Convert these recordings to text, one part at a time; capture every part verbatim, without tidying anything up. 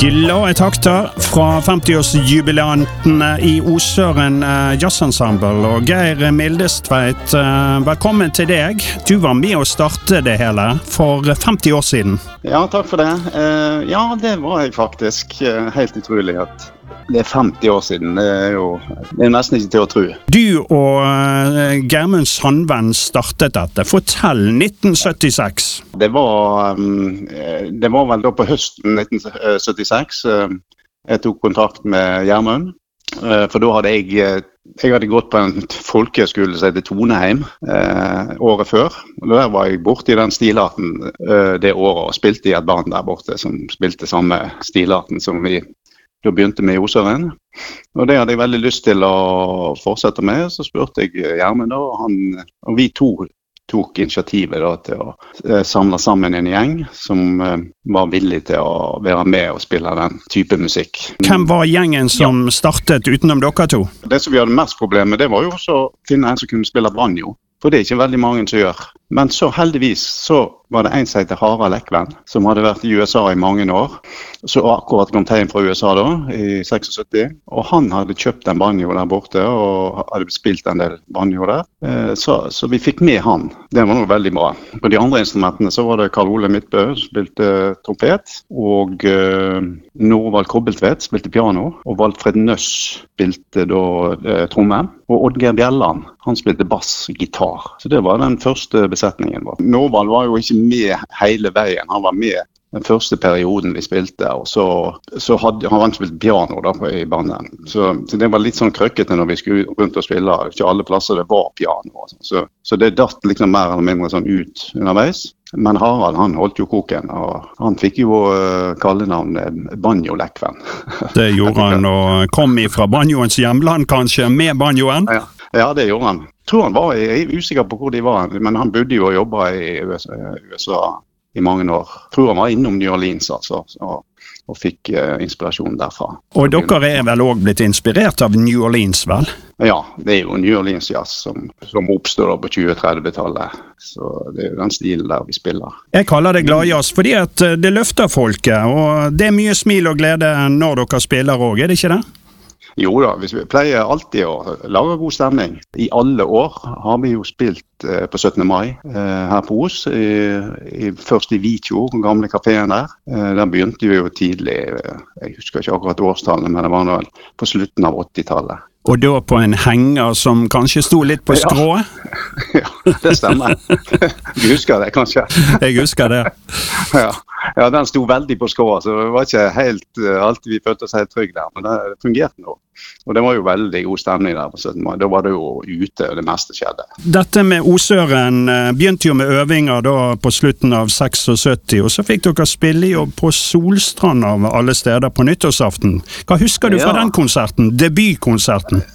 Glade takter fra femtiårsjubilanten i Osøren Jazzensemble. Og Geir Mildestveit, velkommen til deg. Du var med å starte det hele for femti år siden. Ja, takk for det. Ja, det var jeg faktisk. Helt utrolig at det er femti år siden. Det er jo det er nesten ikke til å tro. Du og Gjermund Sandven startet dette. Fortell, nitten syttiseks. Det var, det var vel da på høsten nitten syttiseks jeg tok kontakt med Gjermund. For da hadde jeg, jeg hadde gått på en folkeskole som heter Toneheim eh, året før. Og der var jeg borte i den stilarten eh, det året og spilte i et band der borte som spilte samme stilarten som vi da begynte med i Osøren. Og det hadde jeg veldig lyst til å fortsette med. Så spurte jeg Gjermund da, og, han, og vi to tok initiativet da, til å eh, samle sammen en gjeng som eh, var villig til å være med og spille den type musikk. Hvem var gjengen som ja. startet utenom dere to? Det som vi hadde mest problem med, det var jo også å finne en som kunne spille banjo. For det er ikke veldig mange som gjør. Men så heldigvis så var det en som heter Harald Lekven, som hadde vært i U S A i mange år. Så akkurat kom hjem fra U S A da, i syttiseks. Og han hadde kjøpt en banjo der borte, og hadde spilt en del banjo der. Så, så vi fikk med han. Det var noe veldig bra. På de andre instrumentene så var det Karl Ole Midtbø, som spilte trompet, og uh, Norvald Kobbeltvedt spilte piano, og Valfred Nøss spilte da uh, tromme, og Oddgeir Bjelland, han spilte bass og gitar. Så det var den første besetningen. Norvald var jo ikke med hele veien, han var med den første perioden vi spilte, og så, så hadde han spilt piano da på, i bandet. Så, så det var litt sånn krøkkete når vi skulle rundt og spille, ikke alle plasser det var piano. Så, så det datt liksom mer eller mindre sånn ut underveis. Men Harald, han holdt jo koken, og han fikk jo uh, kallenavnet Banjo Lekven. Det gjorde han, og kom fra banjoens hjemland kanskje, med banjoen? Ja, ja, det gjorde han. Jeg tror han var, jeg er usikker på hvor de var, men han bodde jo og jobbet i U S A, U S A i mange år. Jeg tror han var innom New Orleans, altså, og, og fikk uh, inspirasjon derfra. Og dere er vel også blitt inspirert av New Orleans, vel? Ja, det er jo New Orleans jazz som, som oppstår på tjue-tredve-tallet. Så det er jo den stilen der vi spiller. Jeg kaller det gladjazz fordi at det løfter folket, og det er mye smil og glede når dere spiller også, er det ikke det? Jo da, vi pleier alltid å lage god stemning. I alle år har vi jo spilt eh, på syttende mai eh, her på Os, i, i, først i Vitjo, den gamle kaféen der. Eh, der begynte vi jo tidlig, eh, jeg husker ikke akkurat årstallet, men det var vel på slutten av åttitallet. Og da på en henger som kanskje sto litt på strå? Ja, ja, det stemmer. Du husker det kanskje? Jeg husker det. Ja. Ja, den sto veldig på skrå, så det var ikke helt uh, alltid vi følte oss helt trygg der, men det, det fungerte nå. Og det var jo veldig god stemning der på syttende mai. Da var det jo ute, og det meste skjedde. Dette med Osøren uh, begynte jo med øvinger da på slutten av syttiseks, og så fikk dere spille jo på Solstrand av alle steder på nyttårsaften. Hva husker du fra ja. den konserten, debutkonserten?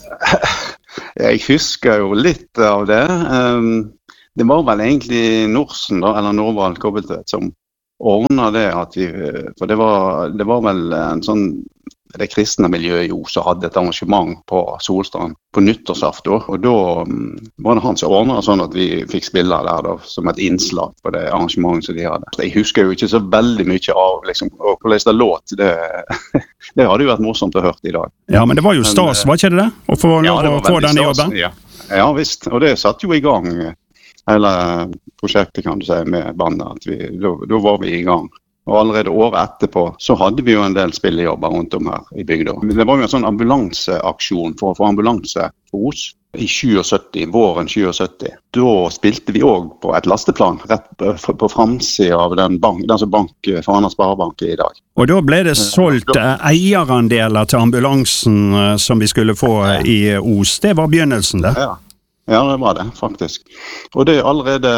Jeg husker jo litt av det. Um, det var vel egentlig Norsen da, eller Norvald Kobbeltvedt, som ordnet det at vi, for det var, det var vel en sånn, det kristne miljøet jo som hadde et arrangement på Solstrand på nyttårsaften, og da var det han som ordnet sånn at vi fikk spille der da, som et innslag på det arrangementet som de hadde. Jeg husker jo ikke så veldig mye av liksom, og hvordan det låt, det, det hadde jo vært morsomt å høre i dag. Ja, men det var jo stas, var ikke det det? Å få lov ja, å få den jobben? Ja. ja, visst, og det satt jo i gang hele prosjektet kan du si med bandet, vi, da, da var vi i gang. Og allerede året etterpå så hadde vi jo en del spillejobber rundt om her i bygda. Det var jo en sånn ambulanseaksjon for å få ambulanse på Os i syttisju, våren syttisju. Da spilte vi også på et lasteplan rett på framsiden av den, bank, den som bank Fana Sparebank i dag. Og da ble det solgt eierandeler til ambulansen som vi skulle få i Os. Det var begynnelsen det. Ja. Ja, det var det, faktisk. Og det allerede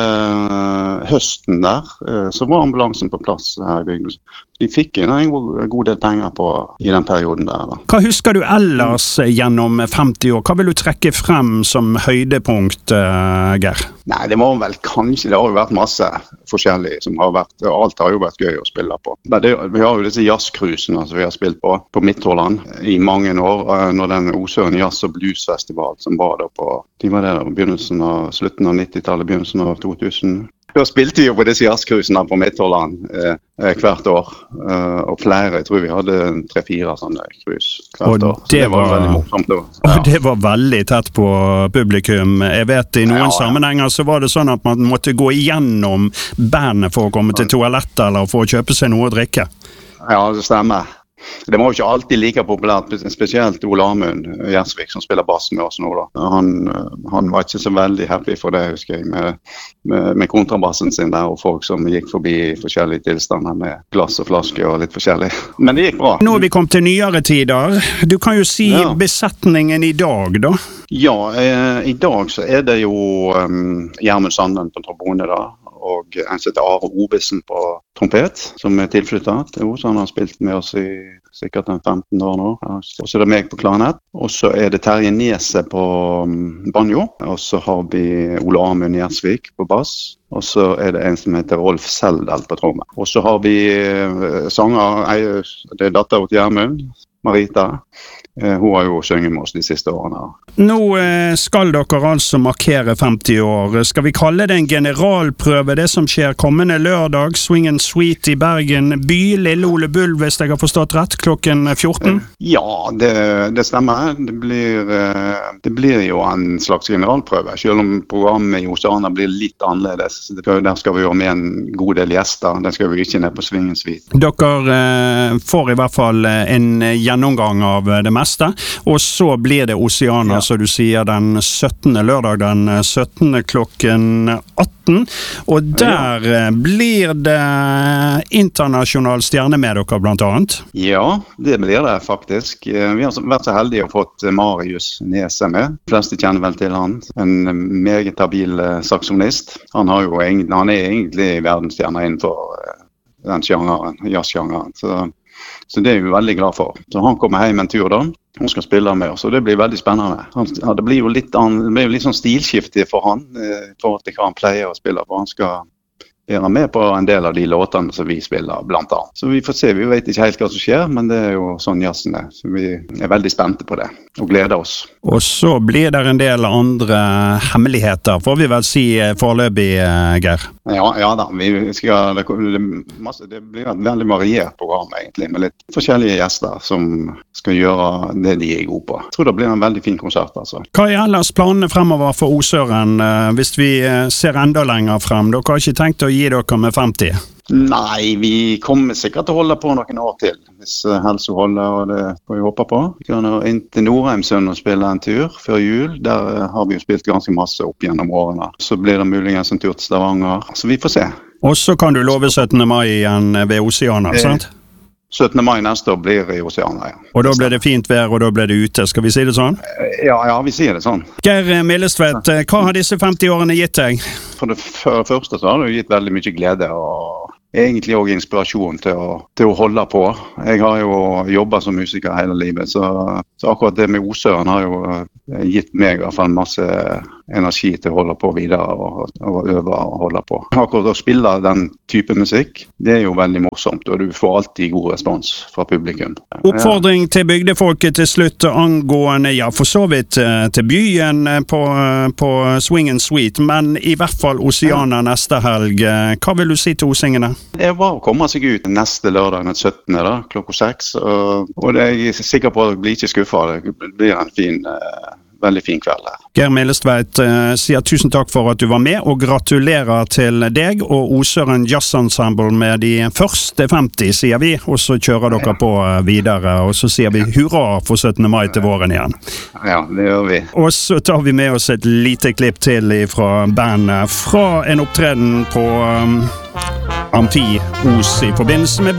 høsten der, så var ambulansen på plass her i bygden. De fikk en god del penger på i den perioden der. Da. Hva husker du ellers gjennom femti år? Hva vil du trekke frem som høydepunkt, uh, Geir? Nei, det var vel kanskje, det har jo vært masse forskjellig som har vært, alt har jo vært gøy å spille på. Det, vi har jo disse jazzcruisene som vi har spilt på, på Midthåland i mange år, når den Osøren Jazz- og Bluesfestival som var da på, de var der på begynnelsen av, slutten av nittitallet, begynnelsen av to tusen. Da spilte vi jo på disse jazzcruisene på Midtholland eh, hvert år, eh, og flere, jeg tror vi hadde tre-fire sånne cruise hvert år. Det, det var, var veldig morsomt da. Ja. Og det var veldig tett på publikum. Jeg vet i noen ja, ja. sammenhenger så var det sånn at man måtte gå igjennom bandet for å komme til toalettet eller for å kjøpe seg noe å drikke. Ja, det stemmer. Det var jo ikke alltid like populært, spesielt Ole Amund Gjersvik som spiller bass med oss nå da. Han, han var ikke så veldig happy for det, husker jeg, med, med, med kontrabassen sin der, og folk som gikk forbi forskjellige tilstander med glass og flaske og litt forskjellig. Men det gikk bra. Nå er vi kommet til nyere tider. Du kan jo si ja. besetningen i dag da. Ja, eh, i dag så er det jo um, Gjermund Sanden på trombone da, og en som heter Are Ovesen på trompet, som er tilflyttet til oss. Han har spilt med oss i sikkert en femten år nå. Og så er det meg på klarinett, og så er det Terje Nese på banjo, og så har vi Ole Amund Gjersvik på bass, og så er det en som heter Rolf Seldal på tromme. Og så har vi sanger, det er datter til Gjermund, Marita. Hun har jo sunget med oss de siste årene. Nå skal dere altså markere femti år. Skal vi kalle det en generalprøve, det som skjer kommende lørdag, Swing and Sweet i Bergen by, Lille Ole Bull, hvis jeg har forstått rett, klokken fjorten? Ja, det, det stemmer. Det blir, det blir jo en slags generalprøve, selv om programmet i Oceana blir litt annerledes. Der skal vi jo med en god del gjester, der skal vi ikke ned på Swing and Sweet. Dere får i hvert fall en gjennomgang av det meste. Og så blir det Oceana, ja. Så du sier den syttende lørdag, den syttende klokken atten. Og der ja. blir det internasjonal stjerne med dere blant annet? Ja, det blir det faktisk. Vi har vært så heldige å fått Marius Nese med. De fleste kjenner vel til han. En meget habil saksonist. Han, har jo, han er egentlig verdensstjerne innenfor den sjangeren, jazzsjangeren. Så Så det er vi veldig glad for. Så han kommer hjem en tur da. Hun skal spille med oss, og det blir veldig spennende. Han, ja, det blir jo litt, an, det blir jo litt sånn stilskifte for han, i forhold til hva han pleier å spille, for han skal være med på en del av de låtene som vi spiller blant annet. Så vi får se, vi vet ikke helt hva som skjer, men det er jo sånn jazzen er. Så vi er veldig spente på det, og gleder oss. Og så blir det en del andre hemmeligheter, får vi vel si foreløpig, Geir? Ja, ja da, vi skal, det, det, masse, det blir et veldig variert program egentlig, med litt forskjellige gjester som skal gjøre det de er gode på. Jeg tror det blir en veldig fin konsert, altså. Hva er ellers planene fremover for Osøren, hvis vi ser enda lenger frem? Dere har ikke tenkt å gi dere med femti? Nei, vi kommer sikkert til å holde på noen år til, hvis helse holder, og det får vi håpe på. Vi kan inn til Nordheimsund og spille en tur før jul. Der har vi jo spilt ganske masse opp gjennom årene. Så blir det muligens en tur til Stavanger, så vi får se. Og så kan du love syttende mai igjen ved Oceana, sant? syttende mai neste år blir i Oceana, ja. Og da blir det fint vær, og da blir det ute, skal vi si det sånn? Ja, ja, vi sier det sånn. Geir Millestvedt, hva har disse femti årene gitt deg? For det, for det første så har det gitt veldig mye glede, og egentlig også inspirasjon til å, til å holde på. Jeg har jo jobbet som musiker hele livet, så, så akkurat det med Osøren har jo gitt meg i hvert fall masse energi til å holde på videre og, og øve og holde på. Akkurat å spille den type musikk, det er jo veldig morsomt, og du får alltid god respons fra publikum. Oppfordring til bygdefolket til slutt angående, ja, for så vidt til byen på, på Swing and Sweet, men i hvert fall Oceana neste helg. Hva vil du si til osingene? Det var å komme seg ut neste lørdag, den syttende da, klokka seks, og, og det er jeg sikker på at jeg blir ikke skuffet. Det blir en fin, uh, veldig fin kveld her. Geir Millestvedt uh, sier tusen takk for at du var med, og gratulerer til deg og Osøren Jazz Ensemble med de første femti, sier vi, og så kjører dere på videre, og så sier vi hurra for syttende mai til våren igjen. Ja, det gjør vi. Og så tar vi med oss et lite klipp til fra bandet, fra en opptreden på um, Amfi Os i forbindelse med